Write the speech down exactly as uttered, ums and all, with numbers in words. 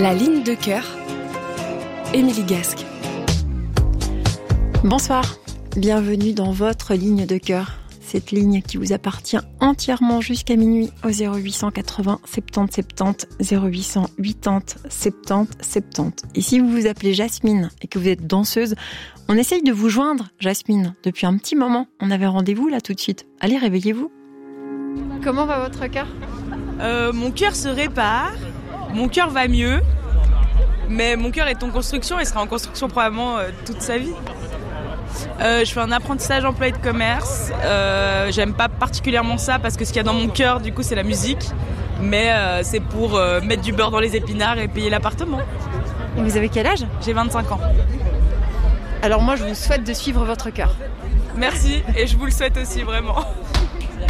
La ligne de cœur, Émilie Gasque. Bonsoir, bienvenue dans votre ligne de cœur. Cette ligne qui vous appartient entièrement jusqu'à minuit au zéro huit cent quatre-vingts soixante-dix soixante-dix, zéro huit cent quatre-vingts soixante-dix soixante-dix. Et si vous vous appelez Jasmine et que vous êtes danseuse, on essaye de vous joindre, Jasmine, depuis un petit moment. On avait rendez-vous là tout de suite. Allez, réveillez-vous. Comment va votre cœur ? euh, Mon cœur se répare, mon cœur va mieux, mais mon cœur est en construction et sera en construction probablement euh, toute sa vie. Euh, je fais un apprentissage employé de commerce. Euh, j'aime pas particulièrement ça parce que ce qu'il y a dans mon cœur, du coup, c'est la musique. Mais euh, c'est pour euh, mettre du beurre dans les épinards et payer l'appartement. Et vous avez quel âge ? J'ai vingt-cinq ans. Alors moi, je vous souhaite de suivre votre cœur. Merci, et je vous le souhaite aussi, vraiment.